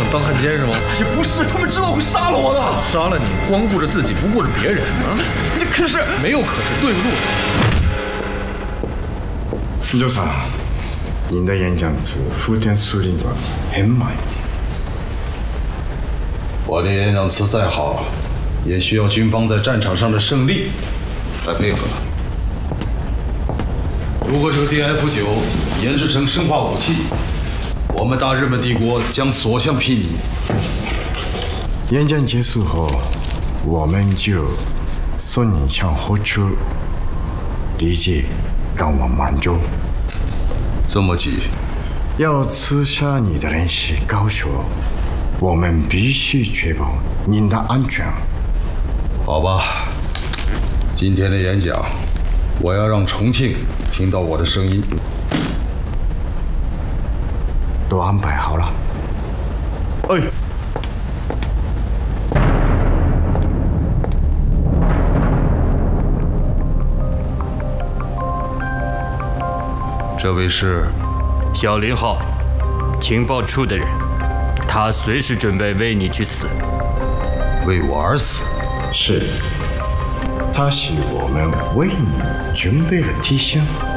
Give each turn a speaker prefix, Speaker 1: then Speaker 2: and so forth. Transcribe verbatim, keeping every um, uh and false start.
Speaker 1: 当汉奸是吗？
Speaker 2: 也不是，他们知道会杀了我的。
Speaker 1: 杀了你，光顾着自己，不顾着别人啊！
Speaker 2: 你可是
Speaker 1: 没有可是，对不住。
Speaker 3: 金州さん，您的演讲词福田司令官很满意。
Speaker 4: 我的演讲词再好，也需要军方在战场上的胜利来配合。如果这个 D F 九研制成生化武器，我们大日本帝国将所向披靡。
Speaker 3: 演讲结束后，我们就送你上火车，立即赶往满洲。
Speaker 4: 这么急？
Speaker 3: 要刺杀你的人是高手，我们必须确保您的安全。
Speaker 4: 好吧，今天的演讲，我要让重庆听到我的声音。
Speaker 3: 都安排好了。哎。
Speaker 4: 这位是
Speaker 5: 小林号情报处的人，他随时准备为你去死。
Speaker 4: 为我而死？
Speaker 3: 是，他是我们为你准备的提醒。